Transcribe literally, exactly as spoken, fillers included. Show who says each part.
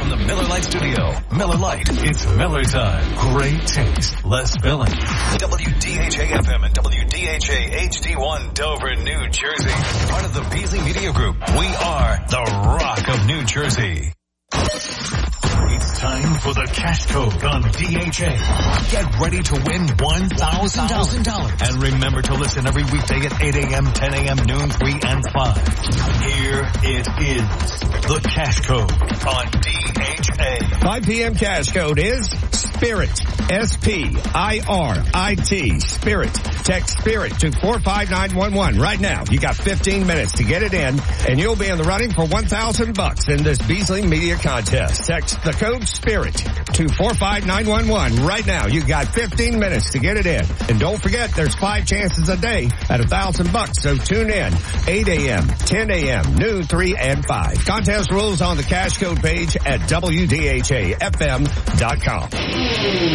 Speaker 1: from the Miller Lite studio. Miller Lite, it's Miller time. Great taste, less filling. W D H A F M and W D H A H D one Dover, New Jersey. Part of the Beasley Media Group. We are the Rock of New Jersey. It's time for the Cash Code on D H A. Get ready to win one thousand dollars. And remember to listen every weekday at eight a.m., ten a.m., noon, three, and five. Here it is. The Cash Code on D H A.
Speaker 2: five p.m. Cash Code is Spirit. S P I R I T. Spirit. Text Spirit to four five nine one one right now. You got fifteen minutes to get it in, and you'll be in the running for one thousand bucks in this Beasley Media Contest. Text the code SPIRIT to four five nine one one right now. You got fifteen minutes to get it in. And don't forget, there's five chances a day at a thousand bucks, so tune in. eight a.m., ten a.m., noon, three, and five. Contest rules on the Cash Code page at W D H A F M dot com.